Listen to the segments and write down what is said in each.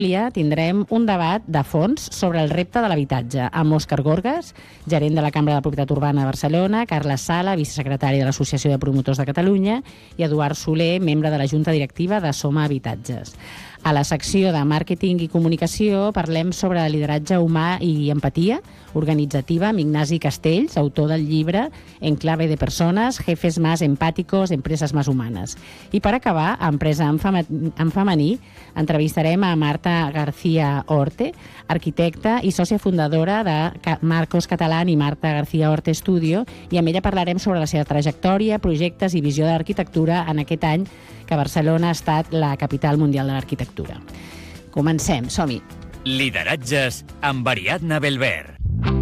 tindrem un debat de fons sobre el repte de l'habitatge amb Òscar Gorgas, gerent de la Cambra de Propietat Urbana de Barcelona, Carles Sala, vicesecretari de l'Associació de Promotors de Catalunya, i Eduard Soler, membre de la Junta Directiva de Soma Habitatges. A la secció de màrqueting i comunicació parlem sobre lideratge humà i empatia organitzativa amb Ignasi Castells, autor del llibre En clave de persones, jefes más empáticos, empreses más humanes. I per acabar, a Empresa en femení, entrevistarem a Marta García Orte, arquitecta i sòcia fundadora de Marcos Catalán i Marta García Orte Studio, i amb ella parlarem sobre la seva trajectòria, projectes i visió de l'arquitectura en aquest any que Barcelona ha estat la capital mundial de l'arquitectura. Comencem, som-hi. Lideratges amb Ariadna Belver.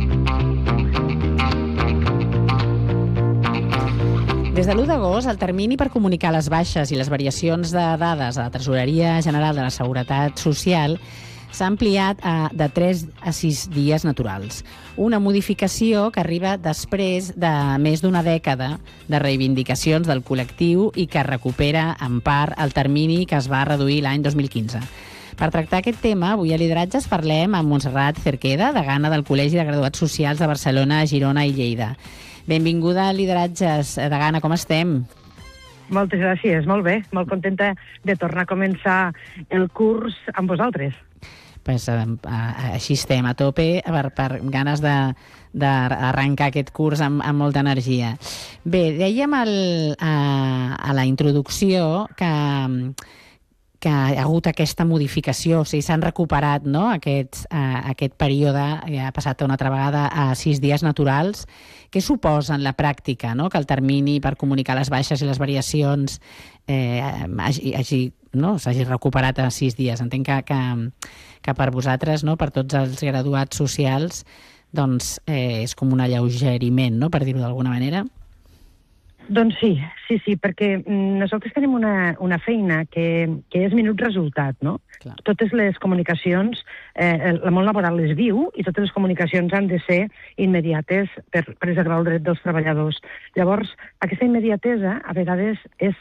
Des de l'1 d'agost, el termini per comunicar les baixes i les variacions de dades a la Tresoreria General de la Seguretat Social s'ha ampliat de 3 a 6 dies naturals. Una modificació que arriba després de més d'una dècada de reivindicacions del col·lectiu i que recupera, en part, el termini que es va reduir l'any 2015. Per tractar aquest tema, avui a Lideratges parlem amb Montserrat Cerqueda, degana del Col·legi de Graduats Socials de Barcelona, Girona i Lleida. Benvinguda a Lideratges. Degana, com estem? Moltes gràcies, molt bé. Molt contenta de tornar a començar el curs amb vosaltres. Pues, així estem, a tope, per ganes d'arrencar aquest curs amb molta energia. Bé, dèiem a la introducció que hi ha hagut aquesta modificació, o sigui, s'han recuperat, no, aquest període, ha passat una altra vegada a 6 dies naturals. Què suposa en la pràctica, no?, que el termini per comunicar les baixes i les variacions s'hagi recuperat a 6 dies? Entenc que per vosaltres, no, per tots els graduats socials, doncs és com un alleugeriment, no?, per dir-ho d'alguna manera. Doncs sí, perquè nosaltres tenim una feina que és minut resultat, no? Clar. Totes les comunicacions, el món laboral es viu i totes les comunicacions han de ser immediates per preservar el dret dels treballadors. Llavors, aquesta immediatesa a vegades és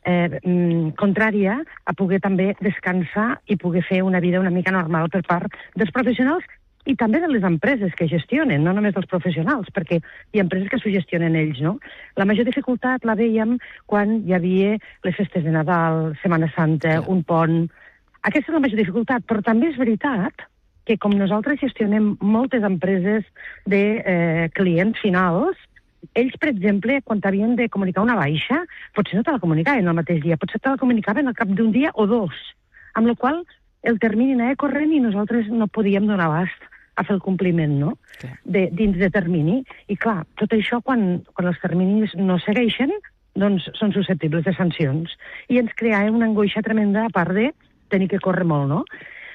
contrària a poder també descansar i poder fer una vida una mica normal per part dels professionals i també de les empreses que gestionen, no només dels professionals, perquè hi ha empreses que s'ho gestionen ells, no? La major dificultat la veiem quan hi havia les festes de Nadal, Setmana Santa, un pont. Aquesta és la major dificultat, però també és veritat que com nosaltres gestionem moltes empreses de clients finals, ells, per exemple, quan havien de comunicar una baixa, potser no te la comunicaven el mateix dia, potser te la comunicaven al cap d'un dia o dos, amb la qual cosa el termini anava corrent i nosaltres no podíem donar abast a fer el compliment, no?, dins de termini. I clar, tot això, quan els terminis no segueixen, doncs són susceptibles de sancions. I ens creava una angoixa tremenda, a part de tenir que córrer molt, no?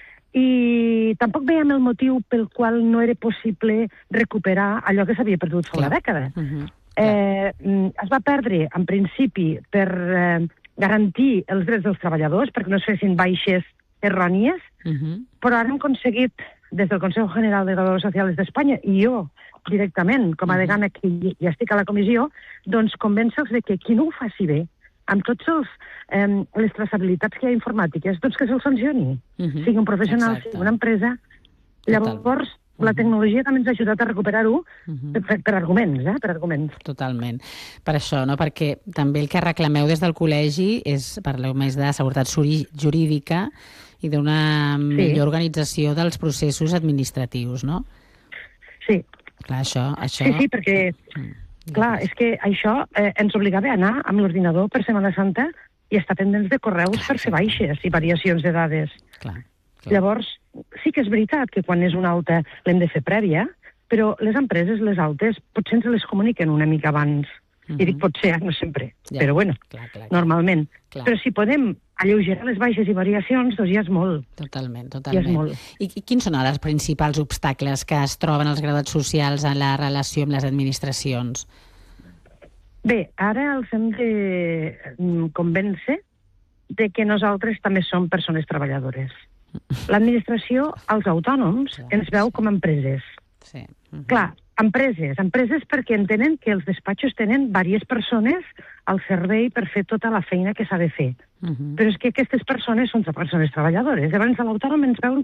I tampoc veiem el motiu pel qual no era possible recuperar allò que s'havia perdut fa una dècada. Es va perdre, en principi, per garantir els drets dels treballadors, perquè no es fessin baixes errònies, però ara hem aconseguit, des del Consejo General de Graduados Sociales d'Espanya, i jo directament, com a degana que ja estic a la comissió, doncs convèncer-los de que qui no ho faci bé, amb totes les traçabilitats que hi ha informàtiques, doncs que se'l sancioni, sigui un professional, sigui una empresa. Llavors, la tecnologia també ens ha ajudat a recuperar-ho per arguments, per arguments. Totalment. Per això, no? Perquè també el que reclameu des del col·legi és, parleu més de seguretat jurídica i d'una millor organització dels processos administratius, no? Sí. Clar, això... Sí, perquè, clar, és que això ens obligava a anar amb l'ordinador per Setmana Santa i estar pendents de correus per fer baixes i variacions de dades. Clar. Llavors, sí que és veritat que quan és una alta l'hem de fer prèvia, però les empreses, les altes, potser ens les comuniquen una mica abans. I dic potser, no sempre, però bueno, normalment. Però si podem alleugerar les baixes i variacions, doncs ja és molt. Totalment. Ja és molt. I quins són els principals obstacles que es troben els graduats socials en la relació amb les administracions? Bé, ara els hem de convèncer de que nosaltres també som persones treballadores. L'administració, els autònoms, ens veu com a empreses. Sí. Clar, Empreses perquè entenen que els despatxos tenen diverses persones al servei per fer tota la feina que s'ha de fer. Però és que aquestes persones són persones treballadores. Llavors, a l'autònom ens veuen